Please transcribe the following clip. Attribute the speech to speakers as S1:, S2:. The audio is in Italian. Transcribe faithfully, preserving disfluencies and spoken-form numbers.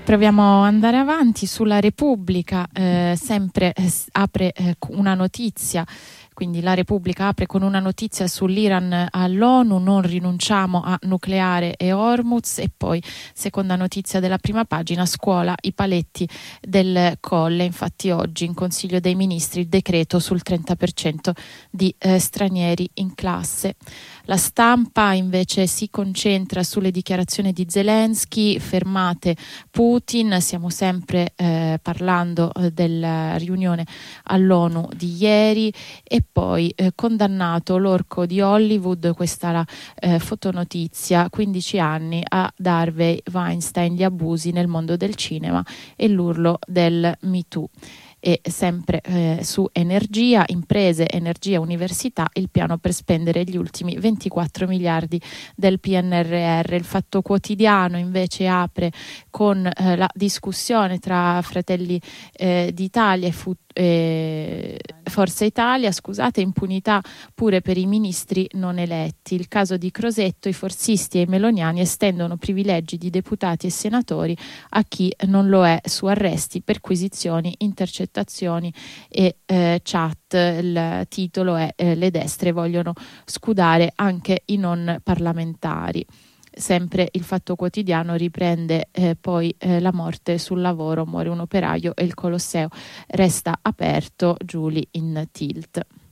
S1: Proviamo ad andare avanti sulla Repubblica, eh, sempre eh, apre eh, una notizia. Quindi la Repubblica apre con una notizia sull'Iran all'ONU, non rinunciamo a nucleare e Hormuz, e poi seconda notizia della prima pagina, scuola i paletti del Colle. Infatti oggi in Consiglio dei Ministri il decreto sul trenta per cento di eh, stranieri in classe. La Stampa invece si concentra sulle dichiarazioni di Zelensky, fermate Putin, stiamo sempre eh, parlando eh, della riunione all'ONU di ieri, e poi eh, condannato l'orco di Hollywood, questa è la eh, fotonotizia, quindici anni a Harvey Weinstein, gli abusi nel mondo del cinema e l'urlo del Me Too. E sempre eh, su energia, imprese, energia, università, il piano per spendere gli ultimi ventiquattro miliardi del P N R R. Il Fatto Quotidiano invece apre con eh, la discussione tra Fratelli eh, d'Italia e fu- eh, Forza Italia, scusate, impunità pure per i ministri non eletti. Il caso di Crosetto, i forzisti e i meloniani estendono privilegi di deputati e senatori a chi non lo è su arresti, perquisizioni, intercettazioni e eh, chat. Il titolo è eh, le destre vogliono scudare anche i non parlamentari. Sempre il Fatto Quotidiano riprende eh, poi eh, la morte sul lavoro, muore un operaio e il Colosseo resta aperto, Giuli in tilt.